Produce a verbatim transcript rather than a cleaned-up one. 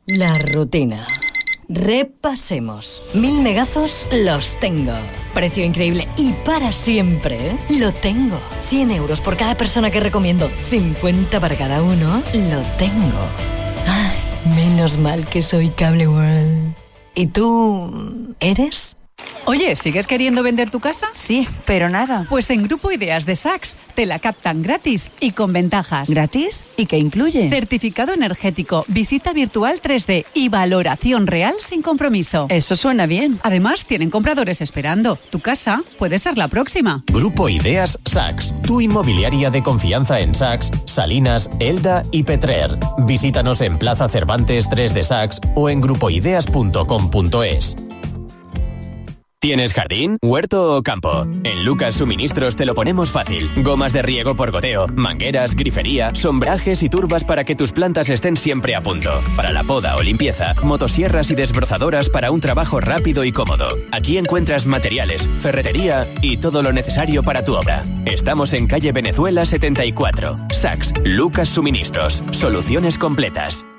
La rutina. Repasemos. Mil megazos los tengo. Precio increíble y para siempre, ¿eh? Lo tengo. cien euros por cada persona que recomiendo. cincuenta para cada uno. Lo tengo. Ay, menos mal que soy Cable World. ¿Y tú eres? Oye, ¿sigues queriendo vender tu casa? Sí, pero nada. Pues en Grupo Ideas de Sachs te la captan gratis y con ventajas. ¿Gratis? ¿Y qué incluye? Certificado energético, visita virtual tres D y valoración real sin compromiso. Eso suena bien. Además, tienen compradores esperando. Tu casa puede ser la próxima. Grupo Ideas Sachs, tu inmobiliaria de confianza en Sachs, Salinas, Elda y Petrer. Visítanos en Plaza Cervantes tres de Sachs o en grupoideas punto com punto es. ¿Tienes jardín, huerto o campo? En Lucas Suministros te lo ponemos fácil. Gomas de riego por goteo, mangueras, grifería, sombrajes y turbas para que tus plantas estén siempre a punto. Para la poda o limpieza, motosierras y desbrozadoras para un trabajo rápido y cómodo. Aquí encuentras materiales, ferretería y todo lo necesario para tu obra. Estamos en calle Venezuela setenta y cuatro. Sachs, Lucas Suministros. Soluciones completas.